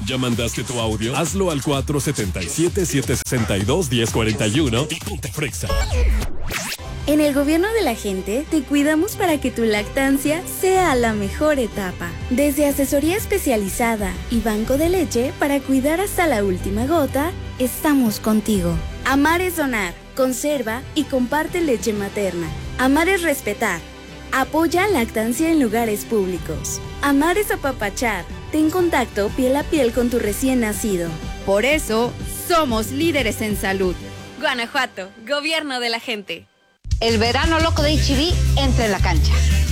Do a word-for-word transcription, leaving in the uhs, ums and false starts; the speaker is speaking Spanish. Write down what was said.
¿Ya mandaste tu audio? Hazlo al cuatro siete siete, siete seis dos, uno cero cuatro uno y ponte Frexa. En el gobierno de la gente, te cuidamos para que tu lactancia sea la mejor etapa. Desde asesoría especializada y banco de leche para cuidar hasta la última gota, estamos contigo. Amar es donar, conserva y comparte leche materna. Amar es respetar. Apoya lactancia en lugares públicos. Amar es apapachar. Ten contacto piel a piel con tu recién nacido. Por eso, somos líderes en salud. Guanajuato, gobierno de la gente. El verano loco de H E B entra en la cancha.